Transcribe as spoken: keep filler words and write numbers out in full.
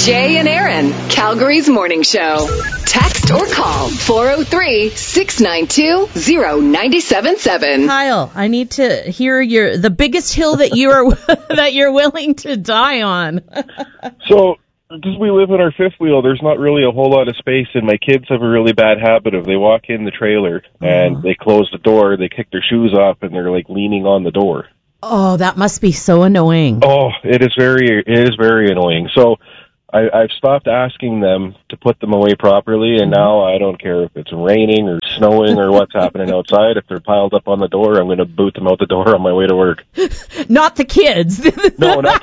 Jay and Aaron, Calgary's morning show. Text or call four oh three, six nine two, oh nine seven seven. Kyle, I need to hear your the biggest hill that you are that you're willing to die on. So, because we live in our fifth wheel, there's not really a whole lot of space, and my kids have a really bad habit of they walk in the trailer and they close the door, they kick their shoes off, and they're like leaning on the door. Oh, that must be so annoying. Oh, it is very, it is very annoying. So I, I've stopped asking them to put them away properly, and now I don't care if it's raining or snowing or what's happening outside. If they're piled up on the door, I'm going to boot them out the door on my way to work. Not the kids. No, not